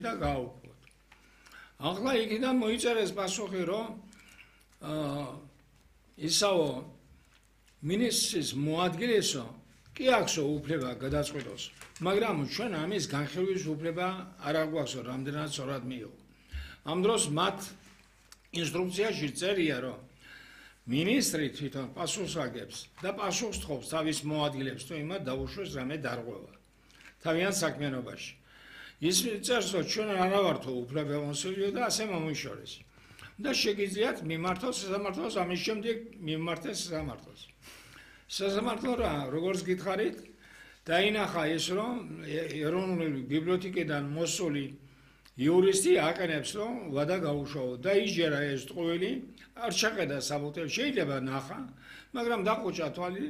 და გააუქმოთ. ახლა იქიდან მოიწერეს პასუხი, რომ ისაო მინისტრის მოადგილესო კი აქვსო უფლება გადაწყვიტოს, მაგრამ ჩვენ ამის განხილვის უფლება არ აგვაქვსო, რამდენად სწორად მიიღო. ამ დროს მათ ინსტრუქციაში წერია, რომ მინისტრი თვითონ პასუხს აგებს და პასუხს თხოვს თავის მოადგილებს, თუ იმათ დაუშვეს რამე დარღვევა თავიანთ საქმიანობაში. ის წერს, რომ ჩვენ არა ვართო უფლებამოსილიო და ასე მომიშორეს. და შეგიძლიათ მიმართოს სასამართლოს, ამის შემდეგ მიმართეს სასამართლოს. სასამართლო რა, როგორც გითხარით, დაინახა ის, რომ ეროვნული ბიბლიოთეკიდან მოსული იურისტი აყენებს, რომ ვადა გაუშვა და იჯერა ეს ტყუილი, არ ჩაყედა საბუთელი, შეიძლება ნახა, მაგრამ დაყუჭა თვალი,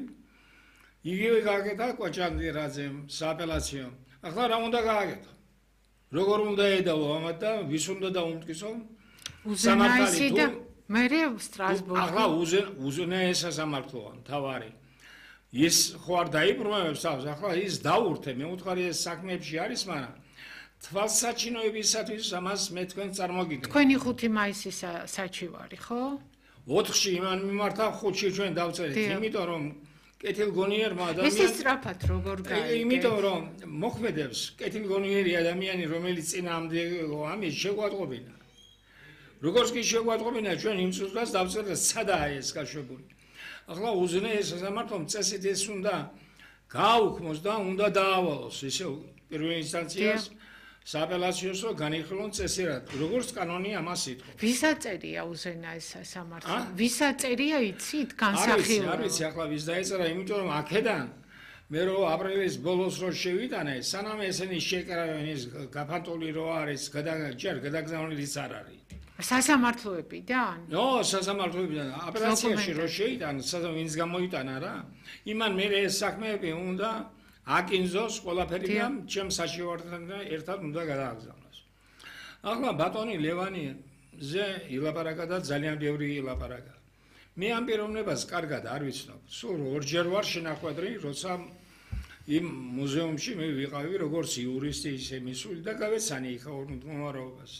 იგივე გააკეთა კვაჭანდირაძემ სააპელაციო. ახლა რა უნდა გააკეთო? როგორ უნდა ედაო ამათ და ვის უნდა დაუმტკიცო? უზენაესი და მერე სტრასბურგი. ახლა უზენაესი სასამართლოა მთავარი. ის ხო არ დაიბრუნებს თავს, ახლა ის დაურთე, მეუთხარი ეს საქმეებში არის, მაგრამ თვალსაჩინოებისათვის ამას მე თქვენ წარმოგიდგენთ. თქვენი 5 მაისის საჩივარი, ხო? 4-ში იმან მიმართა, 5-ში ჩვენ დავწერეთ, იმიტომ რომ კეთილგონიერმა ადამიანს ეს სწრაფად როგორ გაიგე? იმიტომ რომ მოქმედებს კეთილგონიერი ადამიანი, რომელიც წინააღმდეგ ამის შეგვატყობინა. როგორც კი შეგვატყობინა, ჩვენ იმ წუთას დავწერეთ, სადაა ეს გაშვებული. ახლა უზენაეს სასამართლომ წესით ეს უნდა გააუქმოს და უნდა დაავალოს ისე პირველ ინსტანციას სააპელაციოსო განიხილონ წესიერად, როგორც კანონი ამას ითხოვს. ვისაწერია უზენაეს სასამართლო? ვისაწერია იცით განსახილველი? არ ვიცი, ახლა ვის დაეწერა, იმიტომ რომ აქედან მე რო აპრილის ბოლოს რო შევიტანე, სანამ ესენი შეკრავენ ის გაფანტული რო არის, გადაგზავნილიც არ არის. სასამართლოებიდან? ნო, სასამართლოებიდან. ოპერაციაში რო შეიტანა, ვინც გამოიტანა რა, იმან მე ეს საქმეები უნდა აკინზოს ყველაფერი და ჩემ საჩივართან ერთად უნდა გადააგზავნოს. ახლა ბატონი ლევანიზე ილაპარაკა და ძალიან ბევრი ილაპარაკა. მე ამ პიროვნებას კარგად არ ვიცნობ. სულ ორჯერ ვარ შენახვედრი, როცა იმ მუზეუმში მე ვიყავი როგორც იურისტი ისე მისული და გავეცანი იქ მდგომარეობას.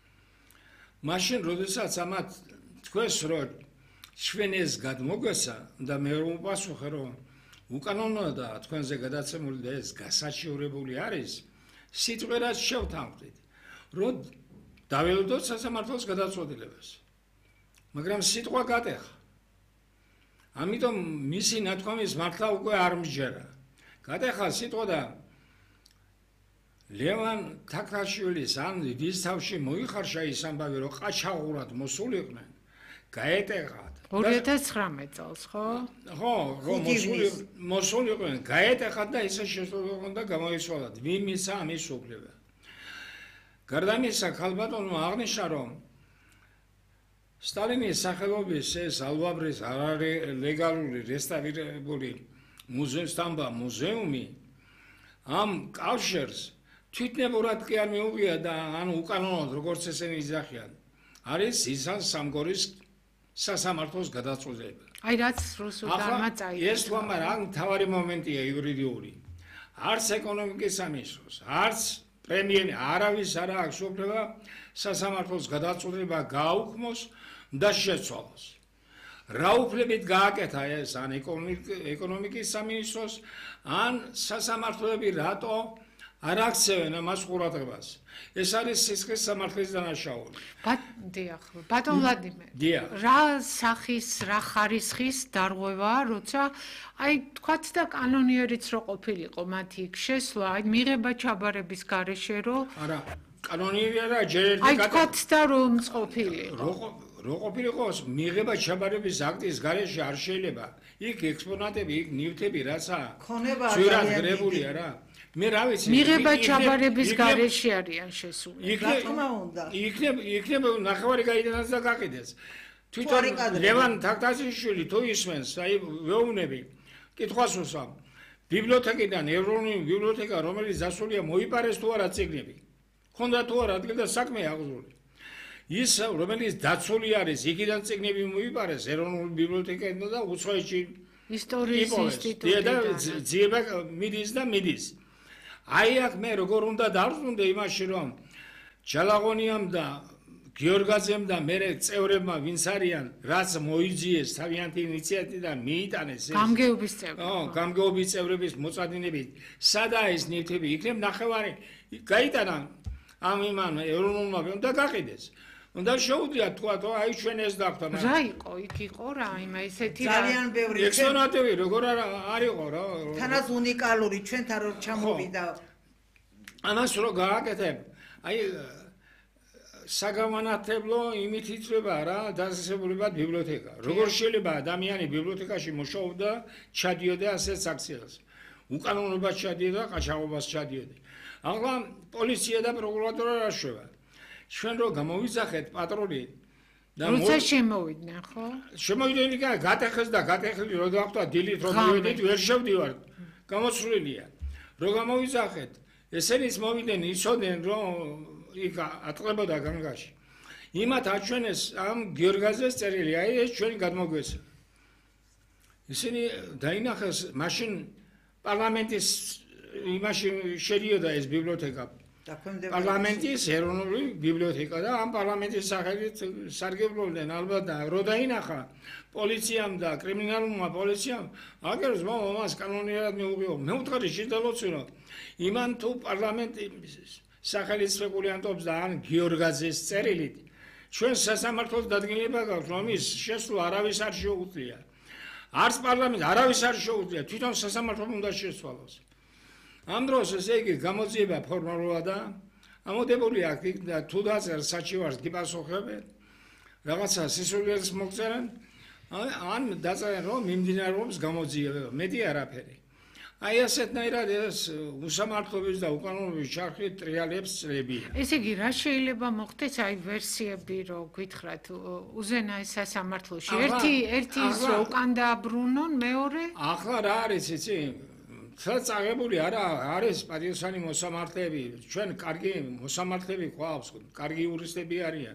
მაშინ როდესაც ამათ თქვენს რომ ჩვენ ეს გადმოგვესა და მე რომ უპასუხე რომ უკანონოა და თქვენზე გადაცემული და ეს გასაჩივრებული არის, სიტყვერად შევთანხმდით, რომ დაველოდოთ სასამართლოს გადაწყვეტილებას. მაგრამ სიტყვა გატეხა. ამიტომ მისი ნათქვამის მართლა უკვე არ მსჯერა. გატეხა სიტყვა და ლევან თაქაშვილის ან ვის თავში მოიხარშა ის ამბავი, რომ ყაჩაღურად მოსულიყვნენ, გაეტეხათ. 2019 წელს, ხო? ხო, მოსულიყვნენ, გაეტეხათ და ისე შესაძლოა და გამოიცვალათ. ვინ მისცა ამის უფლება? გარდა ამისა, ქალბატონმა აღნიშნა, რომ სტალინის სახელობის ეს ალვაბრის არალეგალური რესტავრირებული მუზეუმი ამ კავშირს თვითნებურად კი არ მიუღია და ანუ უკანონოდ როგორც ესენი იძახიან, არის ისან სამგორის სასამართლოს გადაწყვეტილება. აი რაც რუსულთანმა წაიღო. ეს თვა, მაგრამ მთავარი მომენტია იურიდიული. არც ეკონომიკის სამინისტროს, არც პრემიერი არავის არ აქვს უფლება სასამართლოს გადაწყვეტილება გააუქმოს და შეცვალოს. რა უფლებით გააკეთა ეს ან ეკონომიკის სამინისტროს, ან სასამართლოები რატო არ აქცევენ ამას ყურადღებას. ეს არის სისხლის სამართლის დანაშაული. დიახ, ბატონ ვლადიმერ. რა სახის, რა ხარისხის დარღვევაა, როცა აი თქვათ და კანონიერიც რო ყოფილიყო მათი შესვლა, აი მიღება ჩაბარების გარეშე რო არა, კანონიერი არა, ჯერ ერთი აი თქვათ და რომ ყოფილიყო. რო ყოფილიყოს მიღება ჩაბარების აქტის გარეშე არ შეიძლება. იქ ექსპონატები, იქ ნივთები რაცაა? ძვირად გრებულია რა. მე რა ვიცი, მიღება ჩაბარების გარეშე არიან შესული. რა თქმა უნდა. იქნება ნახევარი გაიდანაც და გაყიდეს. თვითონ ლევან თაქთაშიშვილი თუ ისმენს, აი ვეუბნები, კითხვას უსვამ. ბიბლიოთეკიდან ეროვნული ბიბლიოთეკა, რომელიც დასულია, მოიპარეს თუ არა წიგნები. ხონდა თუ არა ადგილ და საქმე აღზრული. ის რომელიც დაცული არის, იქიდან წიგნები მოიპარეს ეროვნული ბიბლიოთეკიდან და უცხოეთში ისტორიის ინსტიტუტიდან. და ძიება მიდის და მიდის. აი აქ მე როგორ უნდა დავზრუნდე იმაში, რომ ჯალაღონიამ და გიორგაძემ და მერე წევრებმა ვინც არიან რაც მოიძიეს თავიანთი ინიციატივიდან მიიტანეს ეს გამგეობის წევრები გამგეობის წევრების მოწადინებით სადაა ეს ნივთები იქნებ ნახევარი გაიტანა ამ იმან ეროვნულმა უნდა გაყიდეს უნდა შეუძლიათ თქვა აი ჩვენ ეს დაგვთა რა იყო იქ იყო რა იმა ესეთი რა ძალიან ბევრი ექსპონატები როგორ არ იყო რა თანაც უნიკალური ჩვენთან რო ჩამოვიდა ამას რო გააკეთებ აი საგამანათლებლო იმით იწვება რა დაწესებულებად ბიბლიოთეკა როგორ შეიძლება ადამიანი ბიბლიოთეკაში მუშაობდა ჩადიოდა ასეთ აქციას უკანონობას ჩადიოდა ყაჩაღობას ჩადიოდა ახლა პოლიცია და პროკურატურა რა შევა ჩვენ რო გამოვიძახეთ პატრული და როცა შემოვიდნენ ხო შემოვიდნენ გატეხეს და გატეხილი რო დახვდა დილით რომ მივედით ვერ შევდივარ გამოცვლილია რო გამოვიძახეთ ესენიც მოვიდნენ იცოდნენ რომ იქ ატყლებოდა განგაში იმათ აჩვენეს ამ გიორგაძეს წერილი აი ეს ჩვენი გადმოგვეცა ისინი დაინახეს მაშინ პარლამენტის იმაში შედიოდა ეს ბიბლიოთეკა პარლამენტის ეროვნული ბიბლიოთეკა და ამ პარლამენტის სახელით სარგებლობდნენ ალბათ და რო დაინახა პოლიციამ და კრიმინალურმა პოლიციამ აგერს მომას კანონიერად მიუღიო მე ვთქვი შეიძლება იმან თუ პარლამენტის სახელის სპეკულიანტობს და ან გიორგაძეს წერილით ჩვენ სასამართლოს დადგენილება გაქვს რომ ის შესვლა არავის არ შეუძლია არც პარლამენტს არავის არ შეუძლია თვითონ სასამართლომ უნდა შესვალოს ამ დროს ესე იგი გამოძიება ფორმალურადა ამოდებული აქ და თუ დაწერს საჩივარს გიპასუხებენ რაღაცა სისულიერს მოგწერენ ან დაწერენ რომ მიმდინარეობს გამოძიება მეტი არაფერი აი ასეთნაირად ეს უსამართლობის და უკანონობის ჩარხი ტრიალებს წლებია. ესე იგი რა შეიძლება მოხდეს აი ვერსიები რო გითხრათ უზენაეს სასამართლოში ერთი ის რო უკან დააბრუნონ მეორე ახლა რა არის იცი წაღებული არა არის პატიოსანი მოსამართლეები ჩვენ კარგი მოსამართლეები ყავს კარგი იურისტები არიან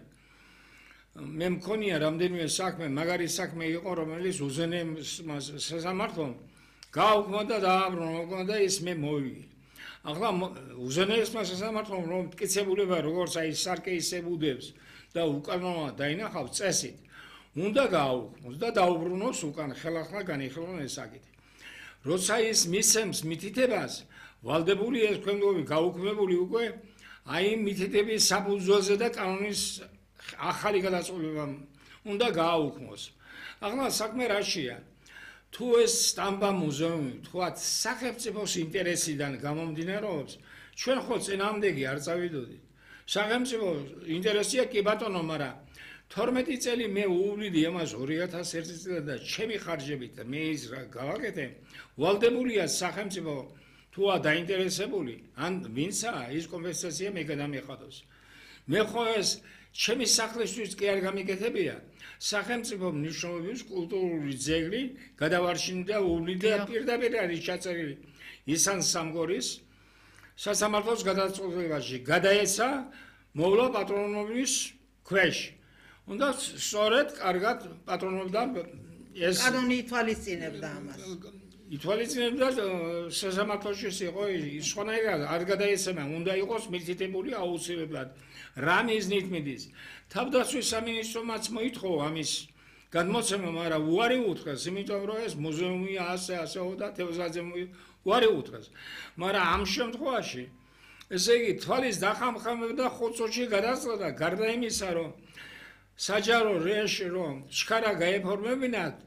მე მქონია რამდენიმე საქმე მაგარი საქმე იყო რომელიც უზენაეს სასამართლომ გაუქმდა და დააბრუნა ის მე მოვიგი. ახლა უზენაესმა სასამართლომ რომ მტკიცებულება როგორც აი სარკეისებუდებს და უკანონო დაინახავს წესით, უნდა გააუქმოს და დაუბრუნოს უკან ხელახლა განიხილონ ეს საკითხი. როცა ის მისცემს მითითებას, ვალდებული ეს ქვემდოვანი გაუქმებული უკვე აი მითითების საფუძველზე და კანონის ახალი გადაწყვეტილება უნდა გააუქმოს. ახლა საქმე რაშია? თუ ეს სტამბა მუზეუმი თქვათ სახელმწიფოს ინტერესიდან გამომდინარეობს, ჩვენ ხო წინამდეგი არ წავიდოდით. სახელმწიფო ინტერესია კი ბატონო, მაგრამ 12 წელი მე უვლიდი ამას 2001 წელს და ჩემი ხარჯებით მე ის რა გავაკეთე, ვალდებულია სახელმწიფო თუა დაინტერესებული, ან ვინცაა ის კომპენსაცია მე გადამეხადოს. მე ხო ეს ჩემი სახლისთვის კი არ გამიკეთებია. სახელმწიფო მნიშვნელობის კულტურული ძეგლი გადავარშინდა უვლიდა პირდაპირ არის ჩაწერილი ისან სამგორის სასამართლოს გადაწყვეტილებაში გადაეცა მოვლა პატრონობის ქვეშ უნდა სწორედ კარგად პატრონობდა ეს კანონი ითვალისწინებდა ამას ითვალისწინებდა სასამართლოში იყო ის ხონაირად არ გადაეცემა უნდა იყოს მითითებული აუცილებლად რა მიზნით მიდის თავდაცვის სამინისტრომაც მოითხოვა ამის გადმოცემა, მაგრამ უარი უთხრეს, იმიტომ რომ ეს მუზეუმია ასეო და თევზაძე უარი უთხრეს. მაგრამ ამ შემთხვევაში, ესე იგი, თვალის დახამხამება ხოცოში გადაწყვეტა, გარდა იმისა, რომ საჯარო რეჟიმი რომ შქარა გაეფორმებინათ,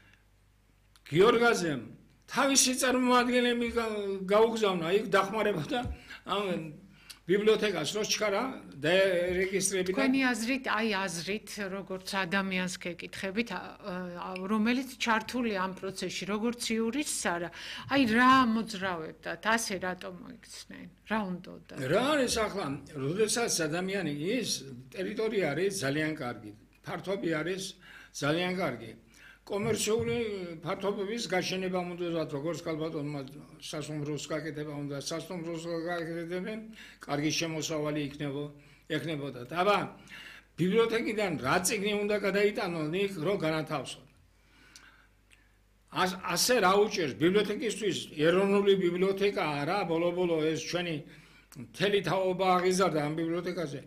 გიორგაძემ თავისი წარმომადგენლები გაუგზავნა, იქ დახმარებოდა ამ ბიბლიოთეკას რო ჩქარა დარეგისტრირებიდან თქვენი აზრით, აი აზრით, როგორც ადამიანს გეკითხებით, რომელიც ჩართული ამ პროცესში, როგორც იურისტს არა, აი რა მოძრავებდათ, ასე რატომ მოიქცნენ? რა უნდოდა? რა არის ახლა, როდესაც ადამიანი ის ტერიტორია არის ძალიან კარგი, ფართობი არის ძალიან კარგი. კომერციული ფართობების გაშენება უნდა როგორც კალბატონმა სასტუმროს გაკეთება უნდა სასტუმროს გაკეთებენ კარგი შემოსავალი იქნებოდა აბა ბიბლიოთეკიდან რა წიგნი უნდა გადაიტანონ იქ რო განათავსონ ასე რა უჭერს ბიბლიოთეკისთვის ეროვნული ბიბლიოთეკა არა ბოლო-ბოლო ეს ჩვენი მთელი თაობა აღიზარდა ამ ბიბლიოთეკაზე